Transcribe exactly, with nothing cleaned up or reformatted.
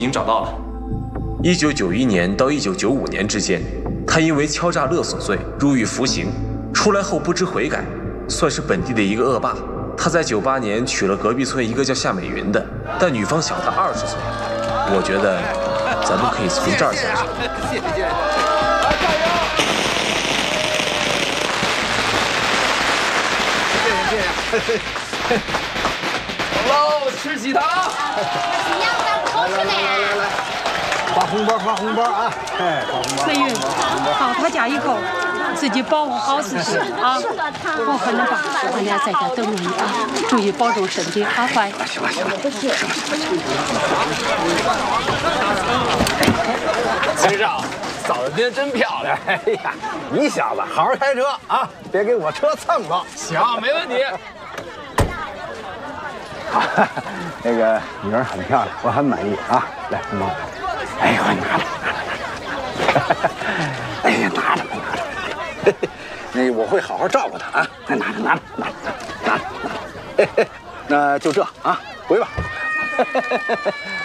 已经找到了。一九九一年到一九九五年之间，他因为敲诈勒索罪入狱服刑，出来后不知悔改，算是本地的一个恶霸。他在九八年娶了隔壁村一个叫夏美云的，但女方小他二十岁。我觉得咱们可以从这儿下手。 谢谢谢谢。 走喽，吃喜糖！ 你要咱不偷吃的呀？ 来来来，发红包发红包啊！哎，发红包。 翠云，到他家以后，自己保护好自己啊！我和恁爸，俺俩在这等着你啊！注意保重身体啊，乖。 行了行了，不是。 先生，嫂子今天真漂亮！ 哎呀，你小子好好开车啊，别给我车蹭着。 行，没问题。 好，那个女儿很漂亮，我很满意啊！来，红包。哎呦，拿着，拿着。哎呀，拿着吧，拿着。那我会好好照顾她啊！拿着，拿着，拿着，拿着，拿着。那就这啊，回吧。